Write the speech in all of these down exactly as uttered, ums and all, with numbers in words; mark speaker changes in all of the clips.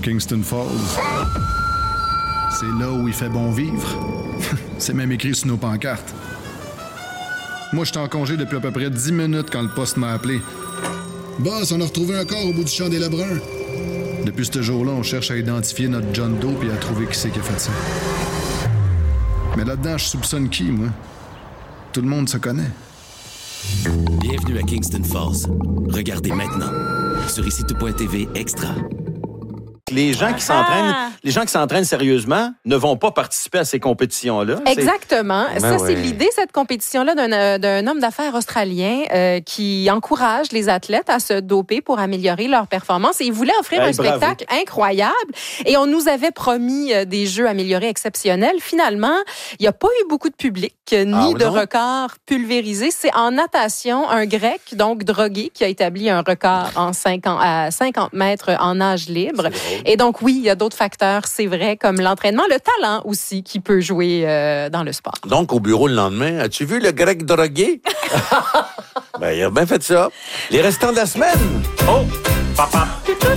Speaker 1: Kingston Falls. C'est là où il fait bon vivre. C'est même écrit sur nos pancartes. Moi, j'étais en congé depuis à peu près dix minutes quand le poste m'a appelé. Boss, on a retrouvé un corps au bout du champ des Lebrun. Depuis ce jour-là, on cherche à identifier notre John Doe et à trouver qui c'est qui a fait ça. Mais là-dedans, je soupçonne qui, moi? Tout le monde se connaît.
Speaker 2: Bienvenue à Kingston Falls. Regardez maintenant sur ici tout point t v Extra.
Speaker 3: Les gens qui s'entraînent, les gens qui s'entraînent sérieusement ne vont pas participer à ces compétitions-là.
Speaker 4: Exactement.
Speaker 3: C'est...
Speaker 4: Ça,
Speaker 3: Ben
Speaker 4: c'est
Speaker 3: ouais.
Speaker 4: l'idée, cette compétition-là, d'un, d'un homme d'affaires australien euh, qui encourage les athlètes à se doper pour améliorer leur performance. Et il voulait offrir
Speaker 3: hey,
Speaker 4: un
Speaker 3: bravo.
Speaker 4: spectacle incroyable. Et on nous avait promis euh, des jeux améliorés exceptionnels. Finalement, il n'y a pas eu beaucoup de public, euh, ni
Speaker 3: Ah,
Speaker 4: de
Speaker 3: non?
Speaker 4: records pulvérisés. C'est en natation, un Grec, donc drogué, qui a établi un record en cinquante, à cinquante mètres en nage libre. Et donc, oui, il y a d'autres facteurs, c'est vrai, comme l'entraînement, le talent aussi qui peut jouer euh, dans le sport.
Speaker 5: Donc, au bureau le lendemain, as-tu vu le Grec drogué? Ben, il a bien fait ça. Les restants de la semaine.
Speaker 3: Oh! Papa!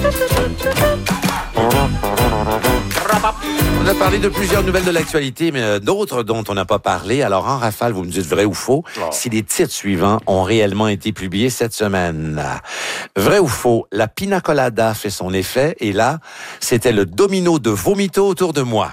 Speaker 5: On a parlé de plusieurs nouvelles de l'actualité, mais euh, d'autres dont on n'a pas parlé. Alors, en rafale, vous me dites vrai ou faux,
Speaker 3: Oh.
Speaker 5: si les titres suivants ont réellement été publiés cette semaine. Vrai ou faux, la pina colada fait son effet, et là, c'était le domino de vomito autour de moi.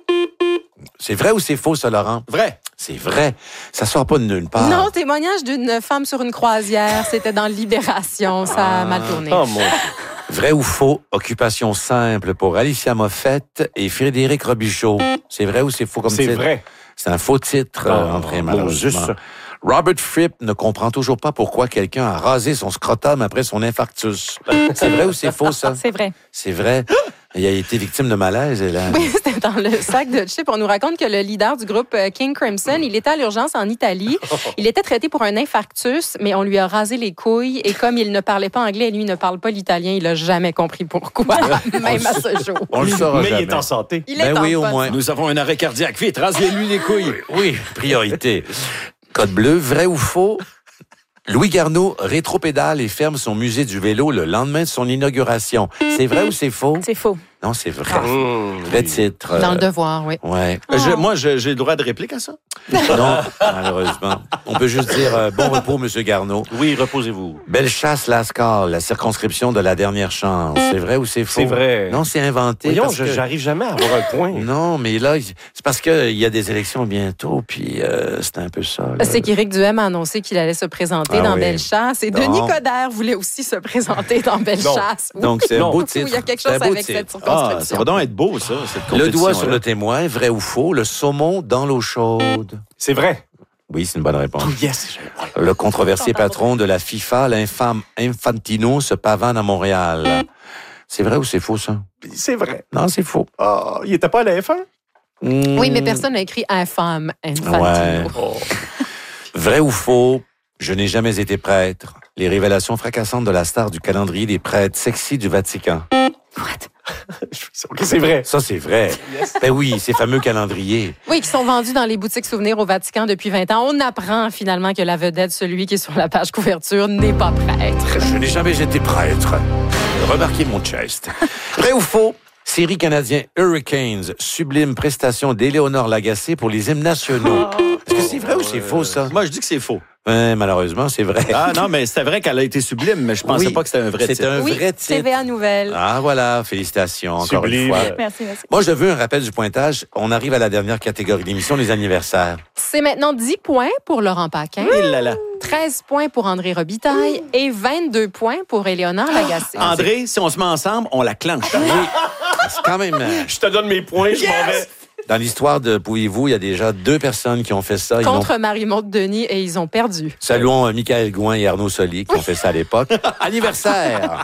Speaker 5: C'est vrai ou c'est faux, ça, Laurent?
Speaker 3: Vrai!
Speaker 5: C'est vrai. Ça sort pas de nulle part.
Speaker 4: Non, témoignage d'une femme sur une croisière, c'était dans Libération, ça a mal tourné.
Speaker 3: Oh, mon Dieu.
Speaker 5: Vrai ou faux, occupation simple pour Alicia Moffett et Frédéric Robichaud. C'est vrai ou c'est faux comme
Speaker 3: C'est
Speaker 5: titre?
Speaker 3: vrai.
Speaker 5: C'est un faux titre,
Speaker 3: Oh,
Speaker 5: euh, André, malheureusement.
Speaker 3: juste ça.
Speaker 5: Robert Fripp ne comprend toujours pas pourquoi quelqu'un a rasé son scrotum après son infarctus. C'est vrai ou c'est faux, ça?
Speaker 4: C'est vrai.
Speaker 5: C'est vrai. Il a été victime de malaise, et là.
Speaker 4: Oui, c'était dans le sac de chips. On nous raconte que le leader du groupe euh, King Crimson, il était à l'urgence en Italie. Il était traité pour un infarctus, mais on lui a rasé les couilles. Et comme il ne parlait pas anglais et lui ne parle pas l'italien, il a jamais compris pourquoi, même à ce jour.
Speaker 5: On le saura
Speaker 3: Mais
Speaker 5: jamais.
Speaker 3: il est en santé.
Speaker 4: Il
Speaker 5: Ben
Speaker 4: est en
Speaker 5: oui, au
Speaker 4: bonne
Speaker 5: moins.
Speaker 4: santé.
Speaker 3: Nous avons un arrêt cardiaque. Vite, rasez-lui les couilles.
Speaker 5: Oui, priorité. Code bleu, vrai ou faux? Louis Garneau rétropédale et ferme son musée du vélo le lendemain de son inauguration. C'est vrai ou c'est faux?
Speaker 4: C'est faux.
Speaker 5: Non, c'est vrai.
Speaker 3: Mmh.
Speaker 5: Vrai titre.
Speaker 4: Dans
Speaker 5: euh,
Speaker 4: le devoir, oui.
Speaker 5: Ouais.
Speaker 3: Je- moi, je- j'ai le droit de réplique à ça?
Speaker 5: Non, malheureusement. On peut juste dire euh, bon repos, Monsieur Garneau.
Speaker 3: Oui, reposez-vous.
Speaker 5: Bellechasse-Lascar, la circonscription de la dernière chance. C'est vrai ou c'est faux?
Speaker 3: C'est vrai.
Speaker 5: Non, c'est inventé.
Speaker 3: Voyons,
Speaker 5: parce
Speaker 3: je-
Speaker 5: que-
Speaker 3: j'arrive jamais à avoir un point.
Speaker 5: Non, mais là, c'est parce qu'il y a des élections bientôt, puis euh, c'est un peu ça. là.
Speaker 4: C'est qu'Éric Duhem a annoncé qu'il allait se présenter
Speaker 5: Ah
Speaker 4: dans
Speaker 5: oui.
Speaker 4: Bellechasse. Et
Speaker 5: Bon.
Speaker 4: Denis Coderre voulait aussi se présenter dans Bellechasse. Oui.
Speaker 5: Donc, c'est un
Speaker 3: Non.
Speaker 5: beau
Speaker 4: Oui,
Speaker 5: titre.
Speaker 4: il y a quelque
Speaker 5: C'est un
Speaker 4: chose
Speaker 5: beau
Speaker 4: avec
Speaker 5: titre.
Speaker 4: cette
Speaker 3: Ah,
Speaker 4: circonscription.
Speaker 3: ça va donc être beau, ça, cette
Speaker 5: Le doigt
Speaker 3: compétition-là.
Speaker 5: sur le témoin, vrai ou faux, le saumon dans l'eau chaude.
Speaker 3: C'est vrai.
Speaker 5: Oui, c'est une bonne réponse.
Speaker 3: Yes.
Speaker 5: Le controversé patron de la FIFA, l'infâme Infantino, se pavane à Montréal. C'est vrai ou c'est faux, ça?
Speaker 3: C'est vrai.
Speaker 5: Non, c'est faux.
Speaker 3: Ah, il était pas à la F un?
Speaker 5: Mmh.
Speaker 4: Oui, mais personne n'a écrit infâme, Infantino.
Speaker 5: Ouais. Vrai ou faux, je n'ai jamais été prêtre. Les révélations fracassantes de la star du calendrier des prêtres sexy du Vatican.
Speaker 3: OK, c'est vrai.
Speaker 5: Ça, c'est vrai. Ben oui, ces fameux calendriers.
Speaker 4: Oui, qui sont vendus dans les boutiques souvenirs au Vatican depuis vingt ans. On apprend finalement que la vedette, celui qui est sur la page couverture, n'est pas prêtre.
Speaker 5: Je n'ai jamais été prêtre. Remarquez mon chest. Vrai ou faux? Série canadien Hurricanes, sublime prestation d'Éléonore Lagacé pour les hymnes nationaux. Est-ce que c'est vrai ou c'est faux, ça?
Speaker 3: Moi, je dis que c'est faux.
Speaker 5: Ouais, malheureusement, c'est vrai.
Speaker 3: Ah non, mais c'était vrai qu'elle a été sublime, mais je pensais
Speaker 5: Oui,
Speaker 3: pas que c'était un vrai
Speaker 5: c'est
Speaker 3: titre.
Speaker 5: un
Speaker 4: Oui,
Speaker 5: vrai titre.
Speaker 4: T V A Nouvelles.
Speaker 5: Ah, voilà. Félicitations, encore
Speaker 3: Sublime.
Speaker 5: une fois.
Speaker 4: Merci, merci.
Speaker 5: Moi, je veux un rappel du pointage. On arrive à la dernière catégorie de l'émission, les anniversaires.
Speaker 4: C'est maintenant dix points pour Laurent Paquin,
Speaker 3: Il là là.
Speaker 4: treize points pour André Robitaille et vingt-deux points pour Éléonore Lagacé.
Speaker 3: André, si on se met ensemble, on la clenche.
Speaker 5: C'est quand même... euh,
Speaker 3: Je te donne mes points, je m'en vais.
Speaker 5: Dans l'histoire de Pouvez-vous, il y a déjà deux personnes qui ont fait ça. Ils
Speaker 4: Contre
Speaker 5: l'ont-
Speaker 4: Marie-Maude Denis et ils ont perdu.
Speaker 5: Saluons euh, Michael Gouin et Arnaud Soli qui ont fait ça à l'époque. Anniversaire!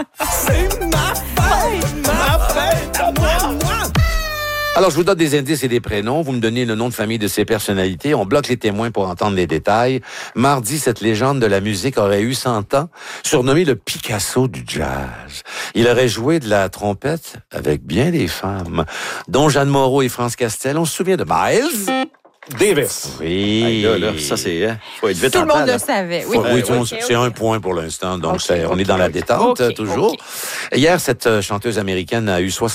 Speaker 5: Alors, je vous donne des indices et des prénoms. Vous me donnez le nom de famille de ces personnalités. On bloque les témoins pour entendre les détails. Mardi, cette légende de la musique aurait eu cent ans, surnommé le Picasso du jazz. Il aurait joué de la trompette avec bien des femmes, dont Jeanne Moreau et France Castel. On se souvient de Miles?
Speaker 3: Davis.
Speaker 5: Oui.
Speaker 3: Hey, là, là, ça, c'est... Hein, faut être vite
Speaker 4: Tout
Speaker 3: en
Speaker 4: le monde
Speaker 3: temps,
Speaker 4: le
Speaker 3: là.
Speaker 4: savait. Oui,
Speaker 5: Oui, oui, tout le monde-
Speaker 4: Ok,
Speaker 5: c'est
Speaker 4: ok.
Speaker 5: un point pour l'instant, donc
Speaker 4: Ok,
Speaker 5: c'est- on
Speaker 4: ok,
Speaker 5: est dans la
Speaker 4: ok.
Speaker 5: détente,
Speaker 4: Ok,
Speaker 5: toujours.
Speaker 4: ok.
Speaker 5: Hier, cette euh, chanteuse américaine a eu soixante